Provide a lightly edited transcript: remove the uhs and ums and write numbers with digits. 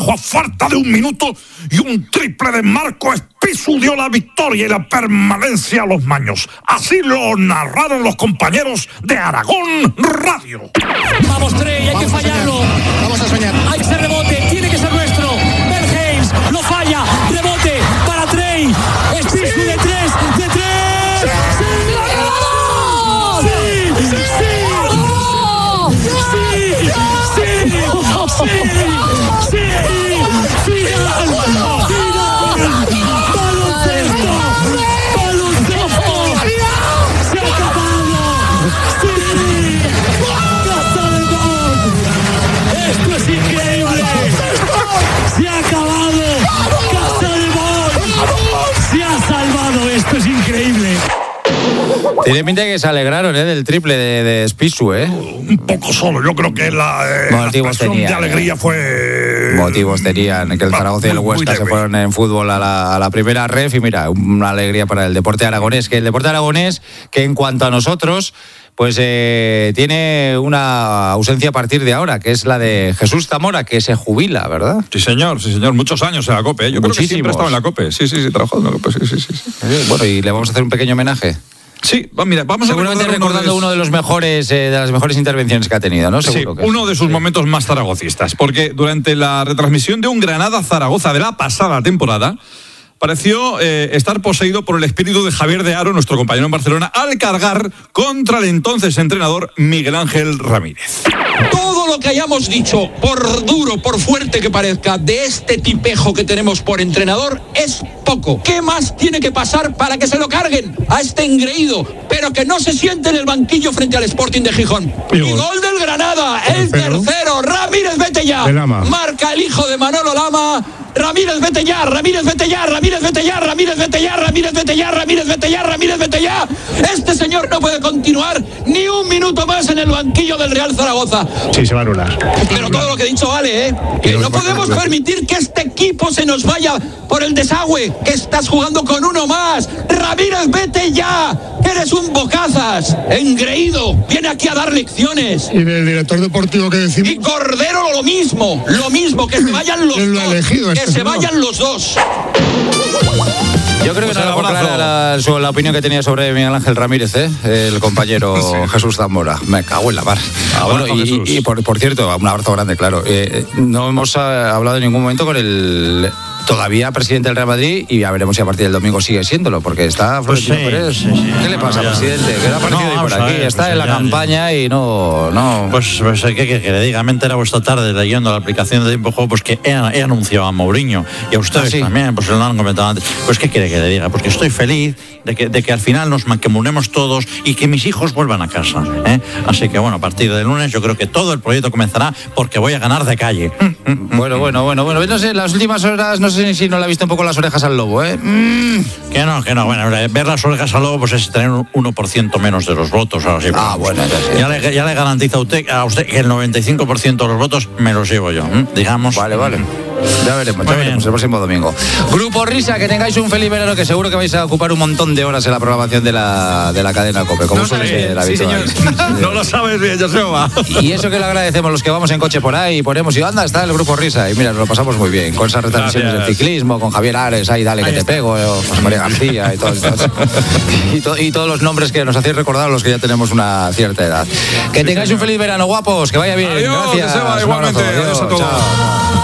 abajo a falta de 1 minuto y un triple de Marco Espisú dio la victoria y la permanencia a los maños. Así lo narraron los compañeros de Aragón Radio. Vamos, Trey, hay que fallarlo. Vamos a soñar. Hay que ser rebote, tiene que ser nuestro. Ben Haynes lo falla, rebote para Trey. Espisú de 3, de 3. Tiene pinta de que se alegraron del triple de Espisú, Un poco solo, yo creo que la expresión de alegría fue... Motivos tenían, que el Zaragoza y el Huesca se fueron en fútbol a la primera ref y mira, una alegría para el deporte aragonés, que en cuanto a nosotros, pues tiene una ausencia a partir de ahora, que es la de Jesús Zamora, que se jubila, ¿verdad? Sí, señor, muchos años en la COPE. Yo creo que siempre ha estado en la COPE. Sí, trabajó en la COPE, sí. Bueno, y le vamos a hacer un pequeño homenaje. Sí, mira, vamos seguramente a recordando uno de los mejores de las mejores intervenciones que ha tenido, ¿no? Seguro sí, que uno de sus momentos más zaragocistas, porque durante la retransmisión de un Granada-Zaragoza de la pasada temporada, pareció estar poseído por el espíritu de Javier de Haro, nuestro compañero en Barcelona, al cargar contra el entonces entrenador Miguel Ángel Ramírez. Todo lo que hayamos dicho, por duro, por fuerte que parezca, de este tipejo que tenemos por entrenador, es poco. ¿Qué más tiene que pasar para que se lo carguen a este engreído, pero que no se siente en el banquillo frente al Sporting de Gijón? Y gol del Granada, el tercero. Ramírez, vete ya. Marca el hijo de Manolo Lama. Ramírez, vete ya. Ramírez, vete ya. Ramírez, vete ya. Ramírez, vete ya. Ramírez, vete ya. Ramírez, vete ya. Ramírez, vete ya. Este señor no puede continuar ni un minuto más en el banquillo del Real Zaragoza. Sí, se va a anular. Pero todo lo que he dicho vale, que no podemos permitir que este equipo se nos vaya por el desagüe, que estás jugando con uno más. Ramírez, vete ya, que eres un bocazas, engreído, viene aquí a dar lecciones. Y del director deportivo que decimos. Y Cordero lo mismo, que se vayan los dos, elegido, que se vayan los dos. Yo creo que no era clara la opinión que tenía sobre Miguel Ángel Ramírez, el compañero sí. Jesús Zamora. Me cago en la mar. Bueno, y por cierto, un abrazo grande, claro. No hemos hablado en ningún momento con el todavía presidente del Real Madrid y ya veremos si a partir del domingo sigue siéndolo, porque está Florentino Pérez. Sí. ¿Qué le pasa, presidente? ¿Qué le ha parecido ir por aquí? Está en la campaña y no... Pues ¿qué le diga? Me he enterado esta tarde leyendo la aplicación de Tiempo Juego, pues que he anunciado a Mourinho y a ustedes también, pues lo han comentado antes. Pues ¿qué quiere que le diga? Porque estoy feliz de que al final nos mancomunemos todos y que mis hijos vuelvan a casa. Así que bueno, a partir del lunes yo creo que todo el proyecto comenzará porque voy a ganar de calle. Bueno. No sé, las últimas horas, no sé si no le ha visto un poco las orejas al lobo, Que no. Bueno, ver las orejas al lobo pues es tener un 1% menos de los votos. Así, bueno. Ya le garantizo a usted que el 95% de los votos me los llevo yo, digamos. Vale. Ya veremos el próximo domingo. Grupo Risa, que tengáis un feliz verano, que seguro que vais a ocupar un montón de horas en la programación de la cadena COPE, como suele ser habitual. No lo sabes bien, Joseba. Y eso que le agradecemos los que vamos en coche por ahí, ponemos y anda, está el Grupo Risa. Y mira, nos lo pasamos muy bien, con esas retransmisiones de ciclismo, con Javier Ares, ahí dale que te pego, José María García y todos los nombres que nos hacéis recordar los que ya tenemos una cierta edad. Que tengáis un feliz verano, guapos, que vaya bien. Adiós, gracias. Joseba, igualmente. Adiós a todos. Chao.